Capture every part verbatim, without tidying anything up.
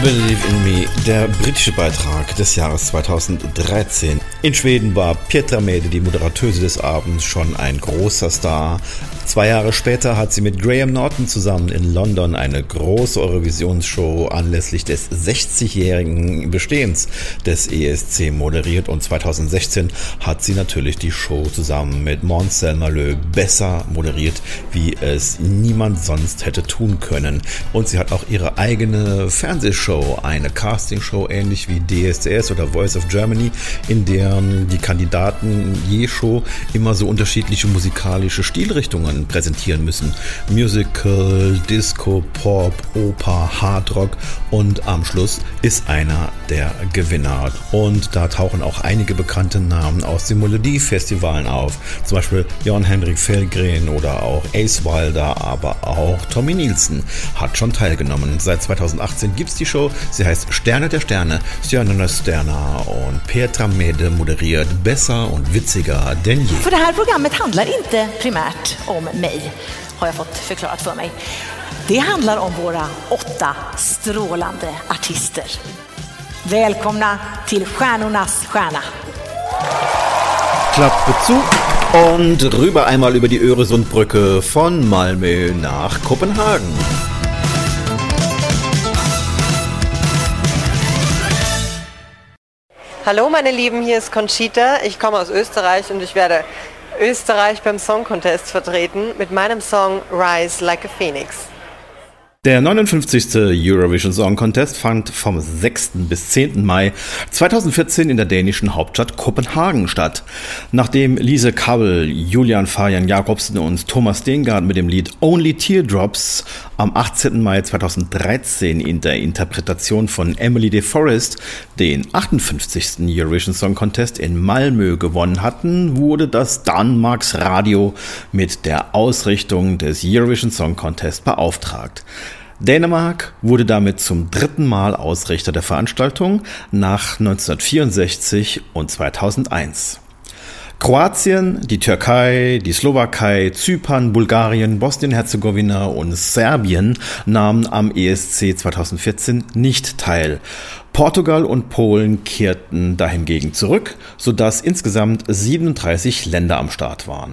Believe in Me, der britische Beitrag des Jahres zweitausenddreizehn. In Schweden war Petra Mede, die Moderatöse des Abends, schon ein großer Star. Zwei Jahre später hat sie mit Graham Norton zusammen in London eine große Eurovisionsshow anlässlich des sechzigjährigen Bestehens des E S C moderiert und zweitausendsechzehn hat sie natürlich die Show zusammen mit Måns Zelmerlöw besser moderiert, wie es niemand sonst hätte tun können. Und sie hat auch ihre eigene Fernsehshow, eine Castingshow ähnlich wie D S D S oder Voice of Germany, in der die Kandidaten je Show immer so unterschiedliche musikalische Stilrichtungen präsentieren müssen. Musical, Disco, Pop, Oper, Hardrock und am Schluss ist einer der Gewinner. Und da tauchen auch einige bekannte Namen aus den Melodiefestivalen auf. Zum Beispiel Jan-Henrik Fjällgren oder auch Ace Wilder, aber auch Tommy Nielsen hat schon teilgenommen. Seit zweitausendachtzehn gibt es die Show. Sie heißt Sterne der Sterne, Stjärnornas stjärna und Petra Mede moderiert besser und witziger denn je. För det här programmet handlar inte primärt om mig, har jag fått förklarat för mig. Det handlar om våra åtta strålande artister. Välkomna till Stjärnornas stjärna. Klappe zu und rüber einmal über die Öresundbrücke von Malmö nach Kopenhagen. Hallo meine Lieben, hier ist Conchita. Ich komme aus Österreich und ich werde Österreich beim Song Contest vertreten mit meinem Song Rise Like a Phoenix. Der neunundfünfzigste Eurovision Song Contest fand vom sechsten bis zehnten Mai zweitausendvierzehn in der dänischen Hauptstadt Kopenhagen statt. Nachdem Lise Kabel, Julian Fajan Jacobsen und Thomas Stengaard mit dem Lied Only Teardrops am achtzehnten Mai zweitausenddreizehn in der Interpretation von Emily de Forest den achtundfünfzigsten Eurovision Song Contest in Malmö gewonnen hatten, wurde das Danmarks Radio mit der Ausrichtung des Eurovision Song Contest beauftragt. Dänemark wurde damit zum dritten Mal Ausrichter der Veranstaltung nach neunzehnhundertvierundsechzig und zweitausendeins. Kroatien, die Türkei, die Slowakei, Zypern, Bulgarien, Bosnien-Herzegowina und Serbien nahmen am E S C zweitausendvierzehn nicht teil. Portugal und Polen kehrten dahingegen zurück, sodass insgesamt siebenunddreißig Länder am Start waren.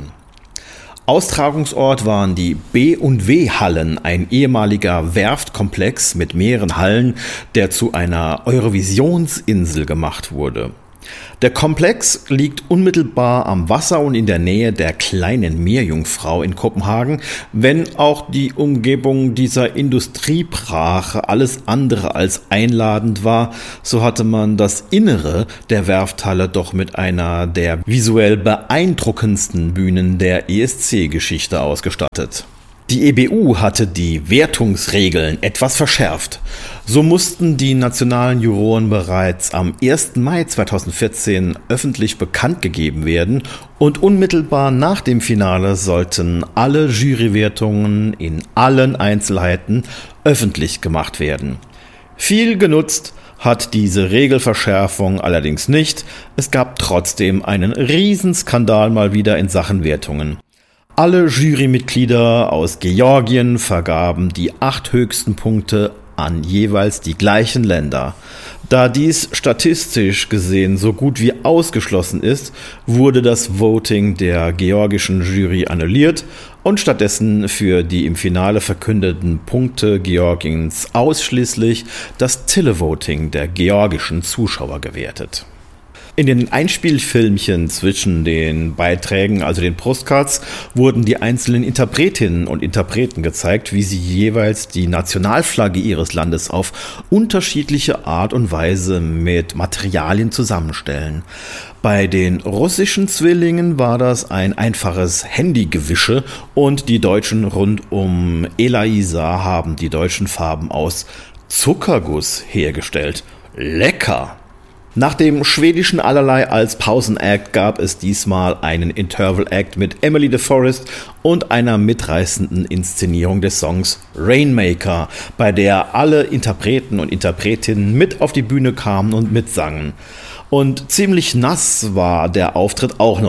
Austragungsort waren die B und W-Hallen, ein ehemaliger Werftkomplex mit mehreren Hallen, der zu einer Eurovisionsinsel gemacht wurde. Der Komplex liegt unmittelbar am Wasser und in der Nähe der kleinen Meerjungfrau in Kopenhagen, wenn auch die Umgebung dieser Industriebrache alles andere als einladend war, so hatte man das Innere der Werfthalle doch mit einer der visuell beeindruckendsten Bühnen der E S C-Geschichte ausgestattet. Die E B U hatte die Wertungsregeln etwas verschärft. So mussten die nationalen Juroren bereits am ersten Mai zweitausendvierzehn öffentlich bekannt gegeben werden und unmittelbar nach dem Finale sollten alle Jurywertungen in allen Einzelheiten öffentlich gemacht werden. Viel genutzt hat diese Regelverschärfung allerdings nicht. Es gab trotzdem einen Riesenskandal mal wieder in Sachen Wertungen. Alle Jurymitglieder aus Georgien vergaben die acht höchsten Punkte an jeweils die gleichen Länder. Da dies statistisch gesehen so gut wie ausgeschlossen ist, wurde das Voting der georgischen Jury annulliert und stattdessen für die im Finale verkündeten Punkte Georgiens ausschließlich das Televoting der georgischen Zuschauer gewertet. In den Einspielfilmchen zwischen den Beiträgen, also den Postcards, wurden die einzelnen Interpretinnen und Interpreten gezeigt, wie sie jeweils die Nationalflagge ihres Landes auf unterschiedliche Art und Weise mit Materialien zusammenstellen. Bei den russischen Zwillingen war das ein einfaches Handygewische und die Deutschen rund um Elaiza haben die deutschen Farben aus Zuckerguss hergestellt. Lecker! Nach dem schwedischen Allerlei als Pausenact gab es diesmal einen Interval-Act mit Emily de Forest und einer mitreißenden Inszenierung des Songs Rainmaker, bei der alle Interpreten und Interpretinnen mit auf die Bühne kamen und mitsangen. Und ziemlich nass war der Auftritt auch noch.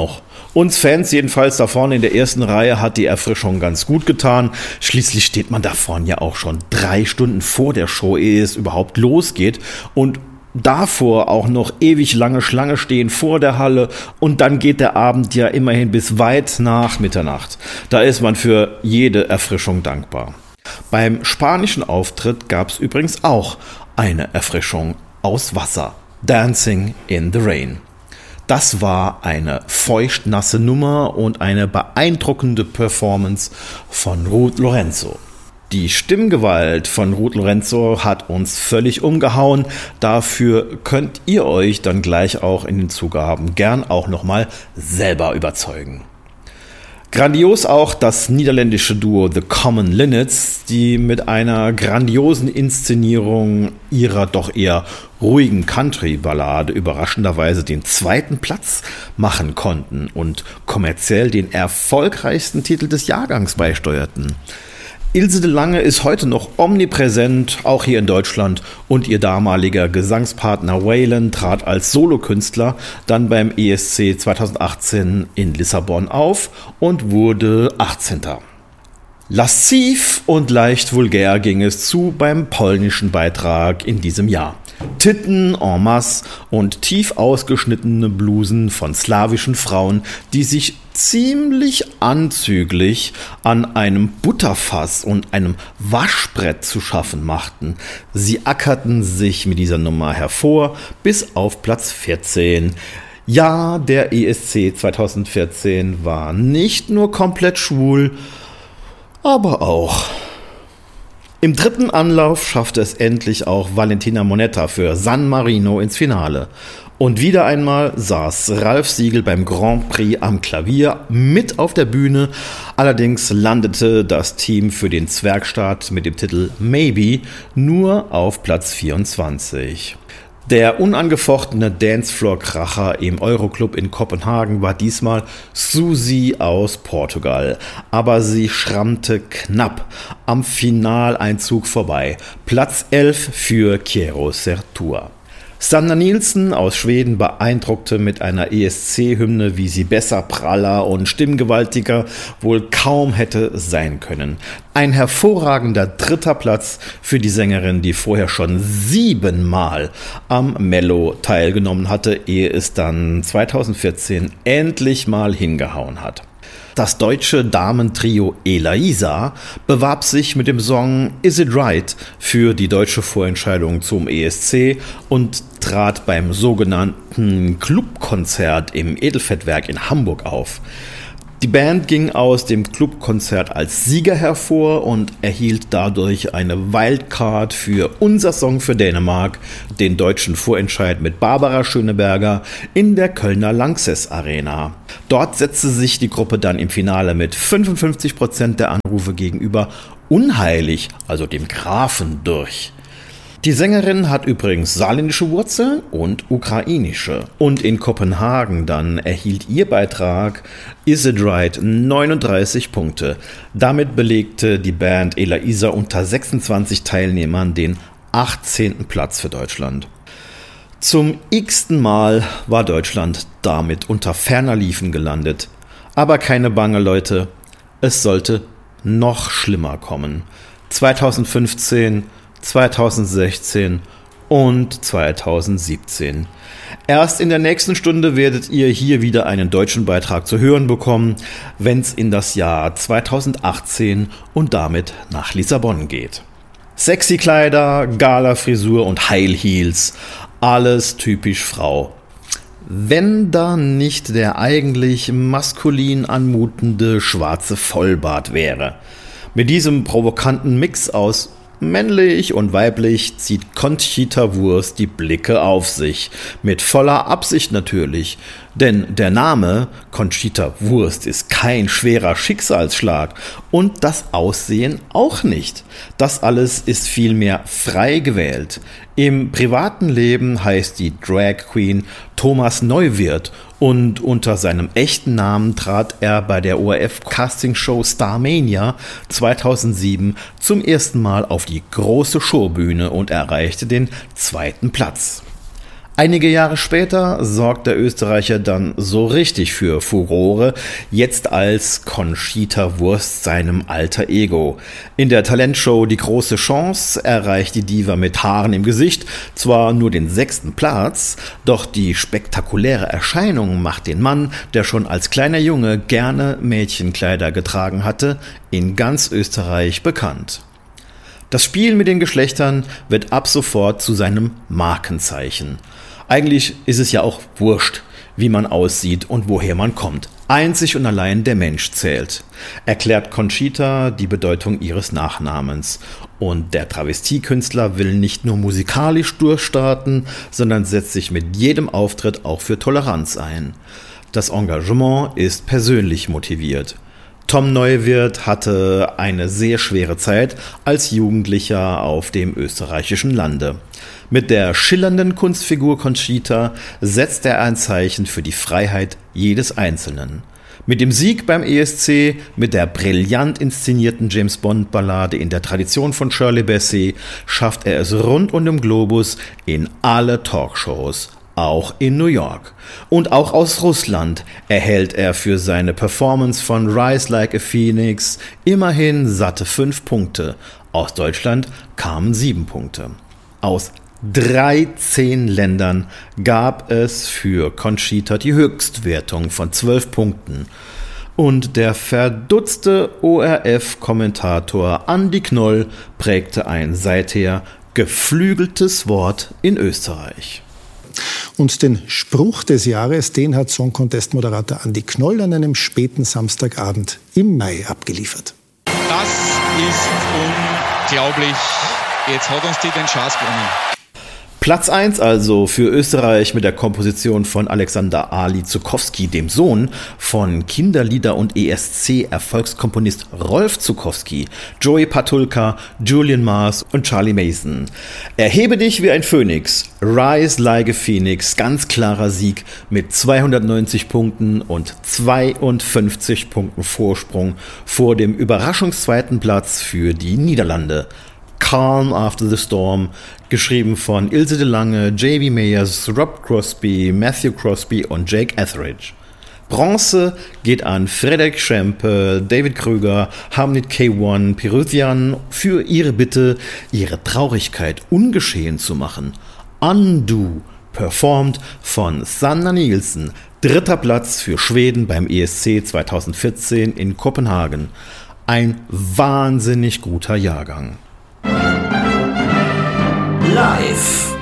Uns Fans jedenfalls da vorne in der ersten Reihe hat die Erfrischung ganz gut getan. Schließlich steht man da vorne ja auch schon drei Stunden vor der Show, ehe es überhaupt losgeht. Und davor auch noch ewig lange Schlange stehen vor der Halle und dann geht der Abend ja immerhin bis weit nach Mitternacht. Da ist man für jede Erfrischung dankbar. Beim spanischen Auftritt gab es übrigens auch eine Erfrischung aus Wasser. Dancing in the Rain. Das war eine feuchtnasse Nummer und eine beeindruckende Performance von Ruth Lorenzo. Die Stimmgewalt von Ruth Lorenzo hat uns völlig umgehauen. Dafür könnt ihr euch dann gleich auch in den Zugaben gern auch nochmal selber überzeugen. Grandios auch das niederländische Duo The Common Linnets, die mit einer grandiosen Inszenierung ihrer doch eher ruhigen Country-Ballade überraschenderweise den zweiten Platz machen konnten und kommerziell den erfolgreichsten Titel des Jahrgangs beisteuerten. Ilse de Lange ist heute noch omnipräsent, auch hier in Deutschland, und ihr damaliger Gesangspartner Waylon trat als Solokünstler dann beim E S C zweitausendachtzehn in Lissabon auf und wurde achtzehnter Lasziv und leicht vulgär ging es zu beim polnischen Beitrag in diesem Jahr. Titten en masse und tief ausgeschnittene Blusen von slawischen Frauen, die sich ziemlich anzüglich an einem Butterfass und einem Waschbrett zu schaffen machten. Sie ackerten sich mit dieser Nummer hervor bis auf Platz vierzehn. Ja, der E S C zweitausendvierzehn war nicht nur komplett schwul, aber auch. Im dritten Anlauf schaffte es endlich auch Valentina Monetta für San Marino ins Finale. Und wieder einmal saß Ralf Siegel beim Grand Prix am Klavier mit auf der Bühne. Allerdings landete das Team für den Zwergstart mit dem Titel Maybe nur auf Platz vierundzwanzig. Der unangefochtene Dancefloor-Kracher im Euroclub in Kopenhagen war diesmal Susi aus Portugal. Aber sie schrammte knapp am Finaleinzug vorbei. Platz elf für Quiero ser tua. Sanna Nielsen aus Schweden beeindruckte mit einer E S C-Hymne, wie sie besser, praller und stimmgewaltiger wohl kaum hätte sein können. Ein hervorragender dritter Platz für die Sängerin, die vorher schon siebenmal am Mello teilgenommen hatte, ehe es dann zweitausendvierzehn endlich mal hingehauen hat. Das deutsche Damentrio Elaiza bewarb sich mit dem Song Is It Right für die deutsche Vorentscheidung zum E S C und trat beim sogenannten Clubkonzert im Edelfettwerk in Hamburg auf. Die Band ging aus dem Clubkonzert als Sieger hervor und erhielt dadurch eine Wildcard für Unser Song für Dänemark, den deutschen Vorentscheid mit Barbara Schöneberger in der Kölner Lanxess Arena. Dort setzte sich die Gruppe dann im Finale mit fünfundfünfzig Prozent der Anrufe gegenüber Unheilig, also dem Grafen, durch. Die Sängerin hat übrigens saarländische Wurzeln und ukrainische. Und in Kopenhagen dann erhielt ihr Beitrag Is It Right neununddreißig Punkte. Damit belegte die Band Elaiza unter sechsundzwanzig Teilnehmern den achtzehnten Platz für Deutschland. Zum x-ten Mal war Deutschland damit unter ferner Liefen gelandet. Aber keine Bange, Leute, es sollte noch schlimmer kommen. zweitausendfünfzehn, zweitausendsechzehn und zweitausendsiebzehn. Erst in der nächsten Stunde werdet ihr hier wieder einen deutschen Beitrag zu hören bekommen, wenn es in das Jahr zweitausendachtzehn und damit nach Lissabon geht. Sexy Kleider, Gala-Frisur und High Heels, alles typisch Frau. Wenn da nicht der eigentlich maskulin anmutende schwarze Vollbart wäre. Mit diesem provokanten Mix aus männlich und weiblich zieht Conchita Wurst die Blicke auf sich. Mit voller Absicht natürlich. Denn der Name Conchita Wurst ist kein schwerer Schicksalsschlag. Und das Aussehen auch nicht. Das alles ist vielmehr frei gewählt. Im privaten Leben heißt die Drag Queen Thomas Neuwirth und unter seinem echten Namen trat er bei der O R F-Castingshow Starmania zweitausendsieben zum ersten Mal auf die große Showbühne und erreichte den zweiten Platz. Einige Jahre später sorgt der Österreicher dann so richtig für Furore, jetzt als Conchita Wurst seinem alter Ego. In der Talentshow Die große Chance erreicht die Diva mit Haaren im Gesicht zwar nur den sechsten Platz, doch die spektakuläre Erscheinung macht den Mann, der schon als kleiner Junge gerne Mädchenkleider getragen hatte, in ganz Österreich bekannt. Das Spiel mit den Geschlechtern wird ab sofort zu seinem Markenzeichen. Eigentlich ist es ja auch wurscht, wie man aussieht und woher man kommt. Einzig und allein der Mensch zählt, erklärt Conchita die Bedeutung ihres Nachnamens. Und der Travestiekünstler will nicht nur musikalisch durchstarten, sondern setzt sich mit jedem Auftritt auch für Toleranz ein. Das Engagement ist persönlich motiviert. Tom Neuwirth hatte eine sehr schwere Zeit als Jugendlicher auf dem österreichischen Lande. Mit der schillernden Kunstfigur Conchita setzt er ein Zeichen für die Freiheit jedes Einzelnen. Mit dem Sieg beim E S C, mit der brillant inszenierten James-Bond-Ballade in der Tradition von Shirley Bassey, schafft er es rund um den Globus in alle Talkshows. Auch in New York. Und auch aus Russland erhält er für seine Performance von Rise Like a Phoenix immerhin satte fünf Punkte. Aus Deutschland kamen sieben Punkte. Aus dreizehn Ländern gab es für Conchita die Höchstwertung von zwölf Punkten. Und der verdutzte O R F-Kommentator Andi Knoll prägte ein seither geflügeltes Wort in Österreich. Und den Spruch des Jahres, den hat Song Contest Moderator Andi Knoll an einem späten Samstagabend im Mai abgeliefert. Das ist unglaublich. Jetzt hat uns die den Schatz gewonnen. Platz eins also für Österreich mit der Komposition von Alexander Ali Zukowski, dem Sohn von Kinderlieder- und E S C-Erfolgskomponist Rolf Zukowski, Joey Patulka, Julian Mars und Charlie Mason. Erhebe dich wie ein Phönix, Rise Like a Phoenix, ganz klarer Sieg mit zweihundertneunzig Punkten und zweiundfünfzig Punkten Vorsprung vor dem Überraschungszweiten Platz für die Niederlande. Calm After the Storm, geschrieben von Ilse de Lange, J B Meyers, Rob Crosby, Matthew Crosby und Jake Etheridge. Bronze geht an Frederik Schempe, David Krüger, Hamnit K eins, Piruthian für ihre Bitte, ihre Traurigkeit ungeschehen zu machen. Undo, performt von Sanna Nielsen, dritter Platz für Schweden beim E S C zweitausendvierzehn in Kopenhagen. Ein wahnsinnig guter Jahrgang. Live.